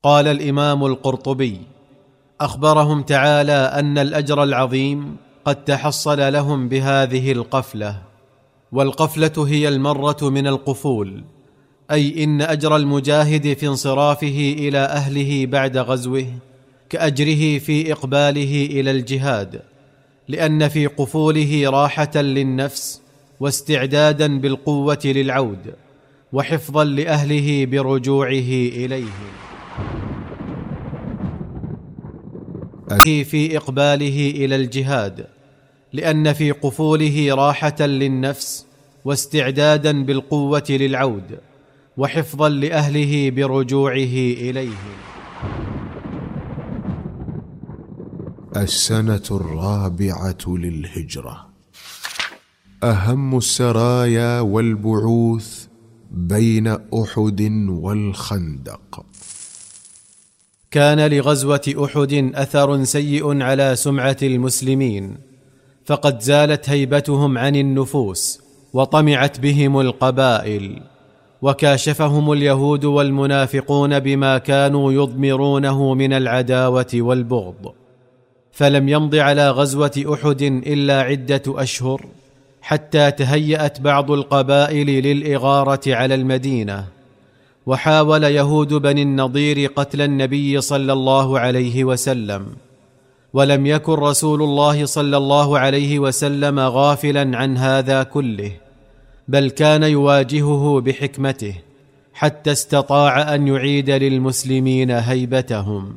قال الإمام القرطبي: أخبرهم تعالى أن الأجر العظيم قد تحصل لهم بهذه القفلة. والقفلة هي المرة من القفول، أي إن أجر المجاهد في انصرافه إلى أهله بعد غزوه كأجره في إقباله إلى الجهاد، لأن في قفوله راحة للنفس واستعدادا بالقوة للعود وحفظا لأهله برجوعه إليهم. في إقباله إلى الجهاد، لأن في قفوله راحة للنفس واستعدادا بالقوة للعود وحفظا لأهله برجوعه إليهم. السنة الرابعة للهجرة. أهم السرايا والبعوث بين أحد والخندق. كان لغزوة أحد أثر سيء على سمعة المسلمين، فقد زالت هيبتهم عن النفوس وطمعت بهم القبائل، وكاشفهم اليهود والمنافقون بما كانوا يضمرونه من العداوة والبغض. فلم يمض على غزوة أحد إلا عدة أشهر حتى تهيأت بعض القبائل للإغارة على المدينة، وحاول يهود بني النضير قتل النبي صلى الله عليه وسلم، ولم يكن رسول الله صلى الله عليه وسلم غافلا عن هذا كله، بل كان يواجهه بحكمته حتى استطاع أن يعيد للمسلمين هيبتهم.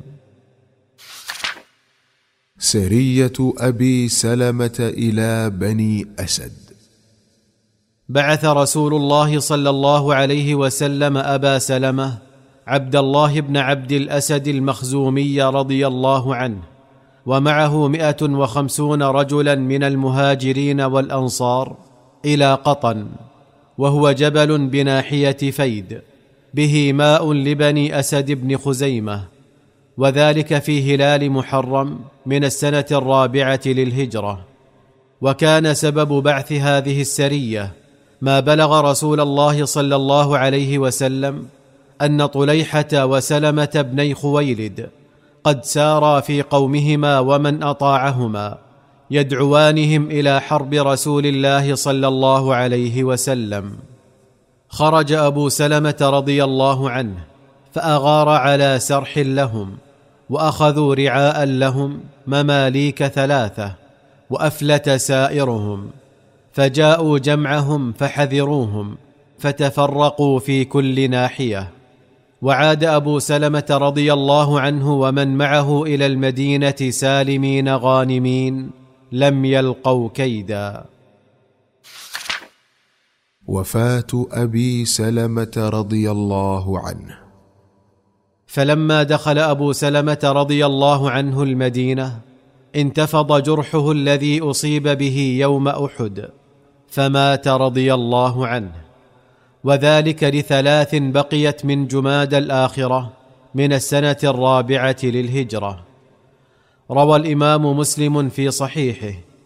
سرية أبي سلمة إلى بني أسد. بعث رسول الله صلى الله عليه وسلم أبا سلمة عبد الله بن عبد الأسد المخزومي رضي الله عنه، ومعه 150 رجلا من المهاجرين والأنصار إلى قطن، وهو جبل بناحية فيد به ماء لبني أسد بن خزيمة، وذلك في هلال محرم من السنة الرابعة للهجرة. وكان سبب بعث هذه السرية ما بلغ رسول الله صلى الله عليه وسلم أن طليحة وسلمة بني خويلد قد سارا في قومهما ومن أطاعهما يدعوانهم إلى حرب رسول الله صلى الله عليه وسلم. خرج أبو سلمة رضي الله عنه فأغار على سرح لهم، وأخذوا رعاء لهم مماليك 3، وأفلت سائرهم، فجاءوا جمعهم فحذروهم فتفرقوا في كل ناحية. وعاد أبو سلمة رضي الله عنه ومن معه إلى المدينة سالمين غانمين لم يلقوا كيدا. وفاة أبي سلمة رضي الله عنه. فلما دخل أبو سلمة رضي الله عنه المدينة انتفض جرحه الذي أصيب به يوم أحد، فمات رضي الله عنه، وذلك ل3 بقيت من جماد الآخرة من السنة الرابعة للهجرة. روى الإمام مسلم في صحيحه